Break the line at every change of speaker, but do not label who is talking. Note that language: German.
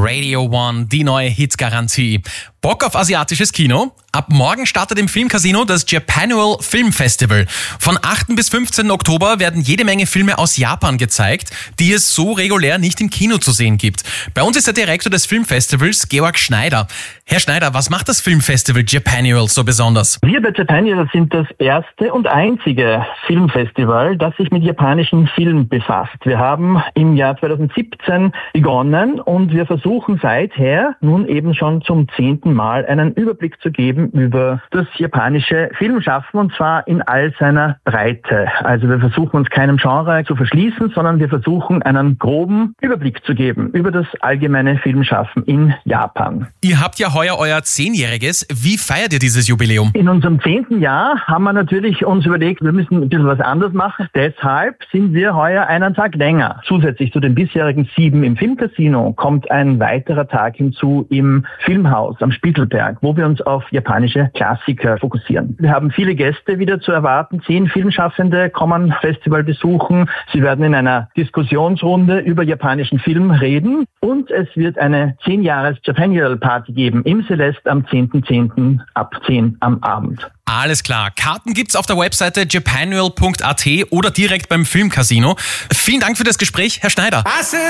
Radio One, die neue Hitgarantie. Bock auf asiatisches Kino? Ab morgen startet im Filmcasino das Japanual Film Festival. Von 8. bis 15. Oktober werden jede Menge Filme aus Japan gezeigt, die es so regulär nicht im Kino zu sehen gibt. Bei uns ist der Direktor des Filmfestivals, Georg Schneider. Herr Schneider, was macht das Filmfestival Japanual so besonders?
Wir bei Japanual sind das erste und einzige Filmfestival, das sich mit japanischen Film befasst. Wir haben im Jahr 2017 begonnen und wir versuchen seither nun eben schon zum 10. Mal einen Überblick zu geben über das japanische Filmschaffen, und zwar in all seiner Breite. Also wir versuchen uns keinem Genre zu verschließen, sondern wir versuchen einen groben Überblick zu geben über das allgemeine Filmschaffen in Japan.
Ihr habt ja heuer euer 10-jähriges. Wie feiert ihr dieses Jubiläum?
In unserem 10. Jahr haben wir natürlich uns überlegt, wir müssen ein bisschen was anderes machen. Deshalb sind wir heuer einen Tag länger. Zusätzlich zu den bisherigen 7 im Filmcasino kommt ein weiterer Tag hinzu im Filmhaus am Spittelberg, wo wir uns auf japanische Klassiker fokussieren. Wir haben viele Gäste wieder zu erwarten. 10 Filmschaffende kommen Festival besuchen. Sie werden in einer Diskussionsrunde über japanischen Film reden. Und es wird eine 10-Jahres-Japanual-Party geben im Celeste am 10.10. ab 10 am Abend.
Alles klar. Karten gibt's auf der Webseite japanual.at oder direkt beim Filmcasino. Vielen Dank für das Gespräch, Herr Schneider.